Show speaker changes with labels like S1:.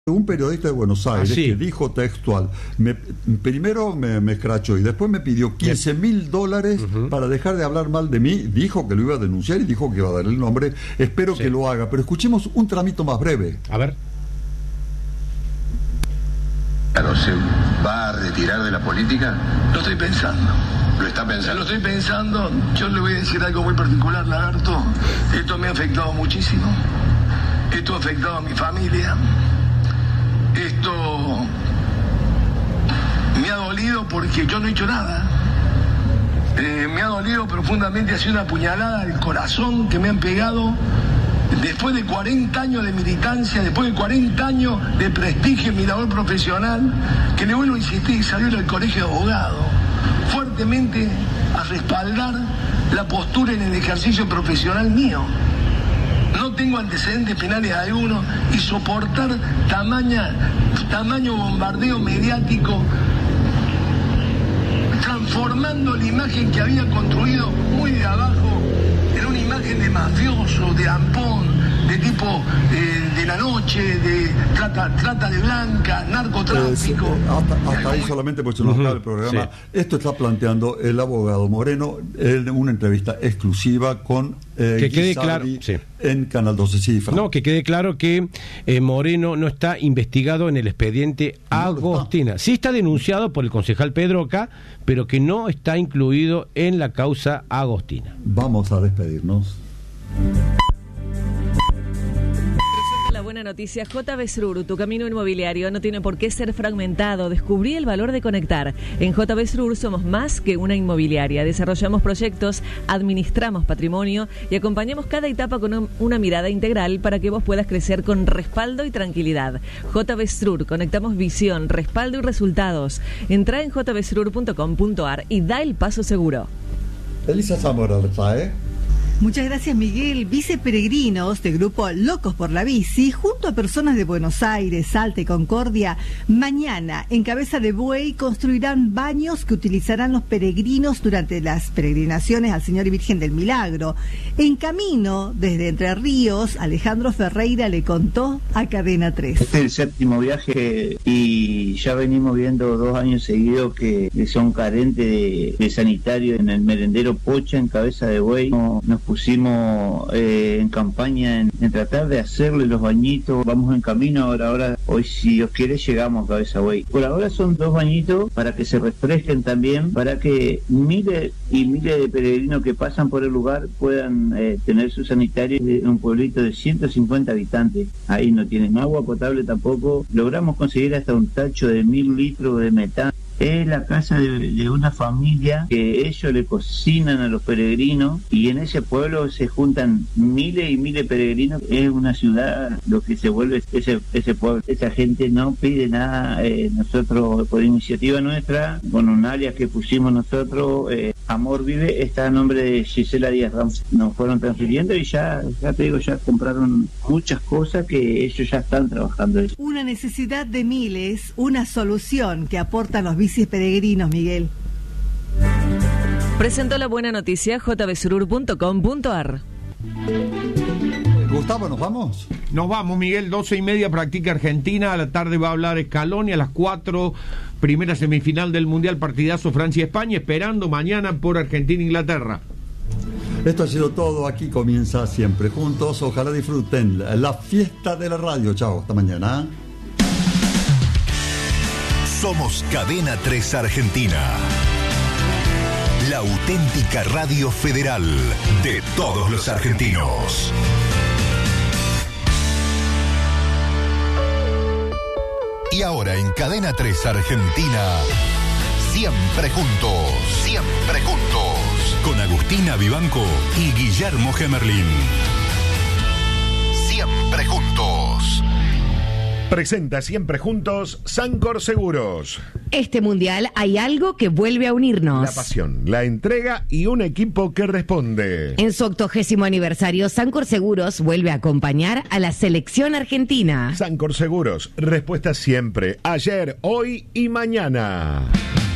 S1: Un periodista de Buenos Aires
S2: sí.
S1: que dijo textual, primero me escrachó y después me pidió $15.000 para dejar de hablar mal de mí, dijo que lo iba a denunciar y dijo que iba a dar el nombre, espero que lo haga, pero escuchemos un tramito más breve.
S2: A ver.
S3: Claro, ¿se va a retirar de la política?
S4: Lo estoy pensando.
S3: ¿Lo está pensando?
S4: Lo estoy pensando. Yo le voy a decir algo muy particular, Lagarto. Esto me ha afectado muchísimo. Esto ha afectado a mi familia. Esto me ha dolido porque yo no he hecho nada. Me ha dolido profundamente, ha sido una puñalada al corazón que me han pegado después de 40 años de militancia, después de 40 años de prestigio en mi labor profesional, que le vuelvo a insistir, salir del colegio de abogados, fuertemente a respaldar la postura en el ejercicio profesional mío. No tengo antecedentes penales alguno y soportar tamaño bombardeo mediático, transformando la imagen que había construido muy de abajo en una imagen de mafioso, de ampón, de tipo de la noche, de trata de blanca, narcotráfico.
S1: Hasta ahí solamente porque se nos acaba el programa. Sí. Esto está planteando el abogado Moreno en una entrevista exclusiva con
S2: que quede claro,
S1: en Canal 12. Sí,
S2: no, que quede claro que Moreno no está investigado en el expediente Agostina. Sí está denunciado por el concejal Pedroca, pero que no está incluido en la causa Agostina.
S1: Vamos a despedirnos.
S5: Buena noticia, JB Srur, tu camino inmobiliario no tiene por qué ser fragmentado. Descubrí el valor de conectar. En JB Srur somos más que una inmobiliaria. Desarrollamos proyectos, administramos patrimonio y acompañamos cada etapa con una mirada integral para que vos puedas crecer con respaldo y tranquilidad. JB Srur, conectamos visión, respaldo y resultados. Entrá en jbsrur.com.ar y da el paso seguro.
S1: Elisa Zamora,
S6: Muchas gracias, Miguel. Viceperegrinos de grupo Locos por la Bici, junto a personas de Buenos Aires, Salta y Concordia, mañana en Cabeza de Buey construirán baños que utilizarán los peregrinos durante las peregrinaciones al Señor y Virgen del Milagro. En camino, desde Entre Ríos, Alejandro Ferreira le contó a Cadena 3.
S7: Este es el 7º viaje y ya venimos viendo 2 años seguidos que son carentes de sanitario en el merendero Pocha, en Cabeza de Buey. Nos pusimos en campaña en tratar de hacerle los bañitos. Vamos en camino, ahora hoy si Dios quiere llegamos a Cabeza Buey. Por ahora son 2 bañitos para que se refresquen también, para que miles y miles de peregrinos que pasan por el lugar puedan tener su sanitario en un pueblito de 150 habitantes. Ahí no tienen agua potable tampoco. Logramos conseguir hasta un tacho de 1000 litros de metano. Es la casa de una familia que ellos le cocinan a los peregrinos y en ese pueblo se juntan miles y miles de peregrinos. Es una ciudad lo que se vuelve ese pueblo. Esa gente no pide nada. Nosotros, por iniciativa nuestra, con un alias que pusimos nosotros, Amor Vive, está a nombre de Gisela Díaz Ramos. Nos fueron transfiriendo y ya te digo, ya compraron muchas cosas que ellos ya están trabajando.
S6: Una necesidad de miles, una solución que aportan los peregrinos, Miguel.
S5: Presentó la buena noticia jbsurur.com.ar.
S1: Gustavo, ¿nos vamos?
S2: Nos vamos, Miguel. 12:30 practica Argentina. A la tarde va a hablar Scaloni. A las 4, primera semifinal del Mundial, partidazo Francia-España. Esperando mañana por Argentina-Inglaterra.
S1: Esto ha sido todo. Aquí comienza Siempre Juntos. Ojalá disfruten la fiesta de la radio. Chao, hasta mañana.
S8: Somos Cadena 3 Argentina, la auténtica radio federal de todos los argentinos. Y ahora en Cadena 3 Argentina, Siempre Juntos, Siempre Juntos, con Agustina Vivanco y Guillermo Gemerlin. Siempre Juntos.
S9: Presenta Siempre Juntos Sancor Seguros.
S10: Este mundial hay algo que vuelve a unirnos.
S9: La pasión, la entrega y un equipo que responde.
S10: En su 80º aniversario, Sancor Seguros vuelve a acompañar a la selección argentina.
S9: Sancor Seguros, respuesta siempre, ayer, hoy y mañana.